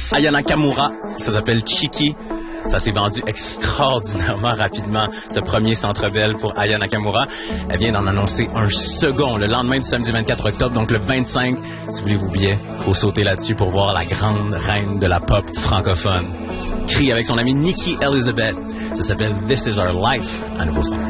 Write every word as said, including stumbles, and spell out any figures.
Aya Nakamura, ça s'appelle Chiki. Ça s'est vendu extraordinairement rapidement, ce premier Centre Bell pour Aya Nakamura. Elle vient d'en annoncer un second le lendemain du samedi vingt-quatre octobre, donc le vingt-cinq. Si vous voulez vos billets, faut sauter là-dessus pour voir la grande reine de la pop francophone. Crie avec son amie Nikki Elizabeth. Ça s'appelle This Is Our Life, un nouveau son.